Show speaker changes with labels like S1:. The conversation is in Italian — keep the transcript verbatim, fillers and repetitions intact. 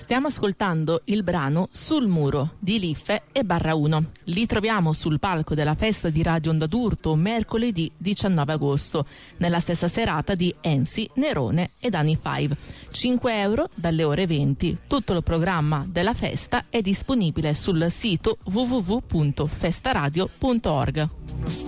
S1: Stiamo ascoltando il brano Sul muro di Liffe e Barra uno. Li troviamo sul palco della festa di Radio Onda d'Urto mercoledì diciannove agosto, nella stessa serata di Ensi, Nerone ed Anni cinque. cinque euro dalle ore venti. Tutto il programma della festa è disponibile sul sito w w w punto festaradio punto org.